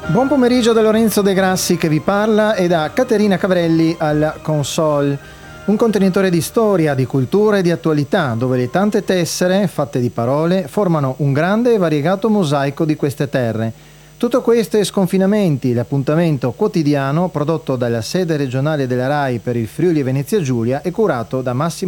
Buon pomeriggio da Lorenzo De Grassi che vi parla e da Caterina Cavrelli alla console. Un contenitore di storia, di cultura e di attualità, dove le tante tessere, fatte di parole, formano un grande e variegato mosaico di queste terre. Tutto questo e sconfinamenti, l'appuntamento quotidiano prodotto dalla sede regionale della RAI per il Friuli e Venezia Giulia e curato da Massimo